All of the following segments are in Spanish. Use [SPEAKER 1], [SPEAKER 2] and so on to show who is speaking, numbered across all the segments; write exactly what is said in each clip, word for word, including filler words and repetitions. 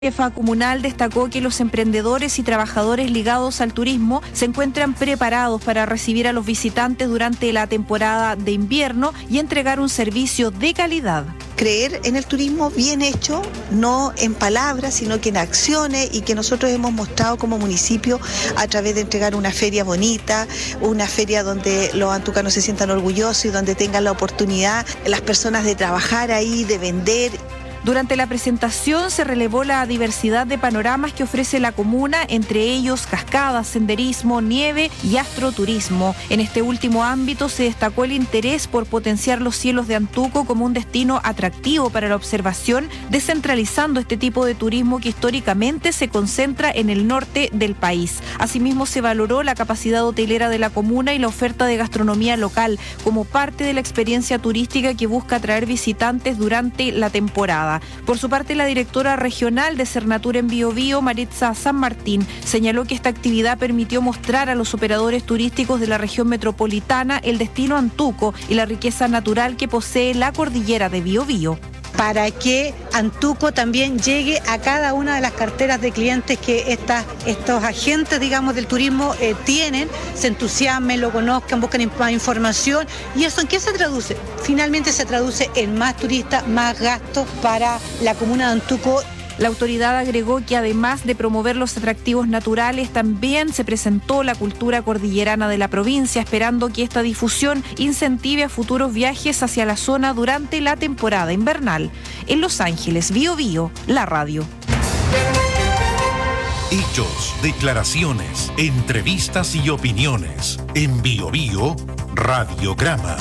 [SPEAKER 1] La jefa comunal destacó que los emprendedores y trabajadores ligados al turismo se encuentran preparados para recibir a los visitantes durante la temporada de invierno y entregar un servicio de calidad.
[SPEAKER 2] Creer en el turismo bien hecho, no en palabras, sino que en acciones, y que nosotros hemos mostrado como municipio a través de entregar una feria bonita, una feria donde los antucanos se sientan orgullosos y donde tengan la oportunidad las personas de trabajar ahí, de vender.
[SPEAKER 1] Durante la presentación se relevó la diversidad de panoramas que ofrece la comuna, entre ellos cascadas, senderismo, nieve y astroturismo. En este último ámbito se destacó el interés por potenciar los cielos de Antuco como un destino atractivo para la observación, descentralizando este tipo de turismo que históricamente se concentra en el norte del país. Asimismo, se valoró la capacidad hotelera de la comuna y la oferta de gastronomía local como parte de la experiencia turística que busca atraer visitantes durante la temporada. Por su parte, la directora regional de Cernatur en Biobío, Maritza San Martín, señaló que esta actividad permitió mostrar a los operadores turísticos de la región metropolitana el destino Antuco y la riqueza natural que posee la cordillera de Biobío.
[SPEAKER 3] Para que Antuco también llegue a cada una de las carteras de clientes que esta, estos agentes, digamos, del turismo eh, tienen, se entusiasmen, lo conozcan, busquen más información. ¿Y eso en qué se traduce? Finalmente se traduce en más turistas, más gastos para la comuna de Antuco.
[SPEAKER 1] La autoridad agregó que además de promover los atractivos naturales, también se presentó la cultura cordillerana de la provincia, esperando que esta difusión incentive a futuros viajes hacia la zona durante la temporada invernal. En Los Ángeles, Biobío, la radio.
[SPEAKER 4] Hechos, declaraciones, entrevistas y opiniones. En Biobío, Radiograma.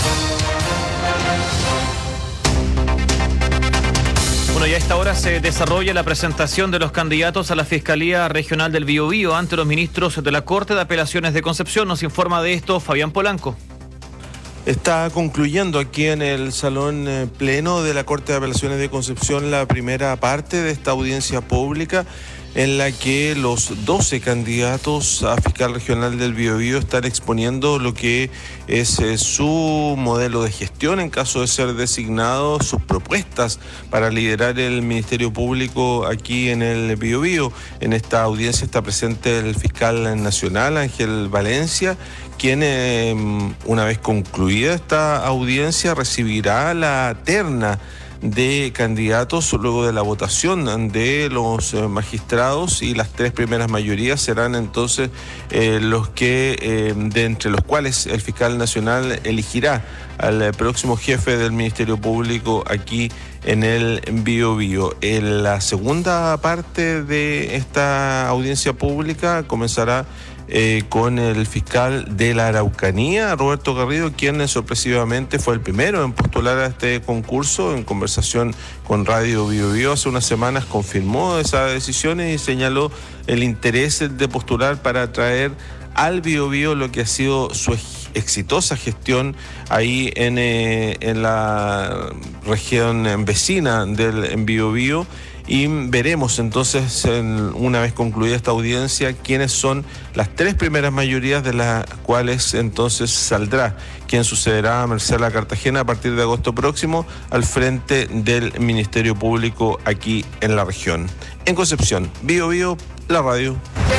[SPEAKER 5] Bueno, y a esta hora se desarrolla la presentación de los candidatos a la Fiscalía Regional del Biobío ante los ministros de la Corte de Apelaciones de Concepción. Nos informa de esto Fabián Polanco.
[SPEAKER 6] Está concluyendo aquí en el Salón Pleno de la Corte de Apelaciones de Concepción la primera parte de esta audiencia pública, en la que los doce candidatos a fiscal regional del Biobío están exponiendo lo que es eh, su modelo de gestión en caso de ser designado, sus propuestas para liderar el Ministerio Público aquí en el Biobío. En esta audiencia está presente el fiscal nacional, Ángel Valencia, quien eh, una vez concluida esta audiencia recibirá la terna de candidatos luego de la votación de los eh, magistrados, y las tres primeras mayorías serán entonces eh, los que, eh, de entre los cuales el fiscal nacional elegirá al eh, próximo jefe del Ministerio Público aquí en el Biobío. En la segunda parte de esta audiencia pública comenzará Eh, con el fiscal de la Araucanía, Roberto Garrido, quien sorpresivamente fue el primero en postular a este concurso. En conversación con Radio Biobío hace unas semanas confirmó esas decisiones y señaló el interés de postular para traer al Biobío lo que ha sido su exitosa gestión ahí en, eh, en la región vecina del Biobío. Y veremos entonces, en, una vez concluida esta audiencia, quiénes son las tres primeras mayorías de las cuales entonces saldrá quien sucederá a Marcela Cartagena a partir de agosto próximo al frente del Ministerio Público aquí en la región. En Concepción, Biobío, la radio.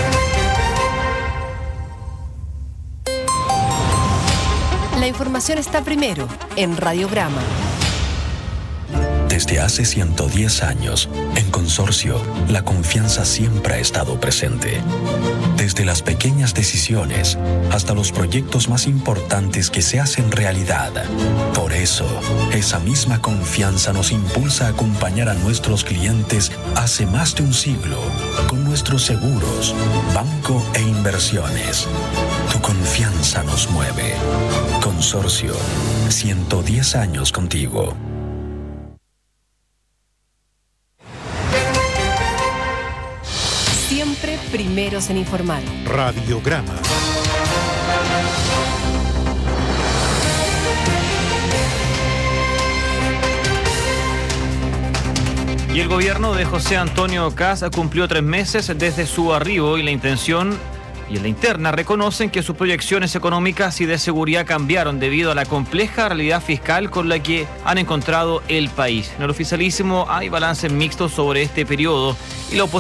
[SPEAKER 7] La información está primero en Radiograma.
[SPEAKER 8] Desde hace ciento diez años, en Consorcio, la confianza siempre ha estado presente. Desde las pequeñas decisiones hasta los proyectos más importantes que se hacen realidad. Por eso, esa misma confianza nos impulsa a acompañar a nuestros clientes hace más de un siglo con nuestros seguros, banco e inversiones. Tu confianza nos mueve. Consorcio, ciento diez años contigo.
[SPEAKER 7] Siempre primeros en informar.
[SPEAKER 4] Radiograma.
[SPEAKER 5] Y el gobierno de José Antonio Kast cumplió tres meses desde su arribo, y la intención y en la interna reconocen que sus proyecciones económicas y de seguridad cambiaron debido a la compleja realidad fiscal con la que han encontrado el país. En el oficialismo hay balances mixtos sobre este periodo y la oposición